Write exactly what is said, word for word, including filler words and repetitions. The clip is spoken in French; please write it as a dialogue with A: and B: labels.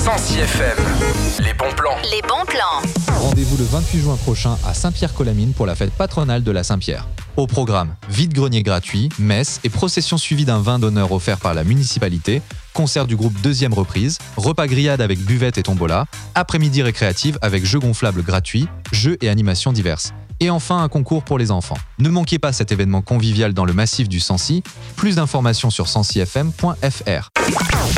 A: Sancy F M. Les bons plans.
B: Les bons plans.
C: Rendez-vous le vingt-huit juin prochain à Saint-Pierre-Colamine pour la fête patronale de la Saint-Pierre. Au programme, vide-grenier gratuit, messe et procession suivie d'un vin d'honneur offert par la municipalité, concert du groupe Deuxième Reprise, repas grillade avec buvette et tombola, après-midi récréative avec jeux gonflables gratuits, jeux et animations diverses. Et enfin un concours pour les enfants. Ne manquez pas cet événement convivial dans le massif du Sancy. Plus d'informations sur sancy f m point f r.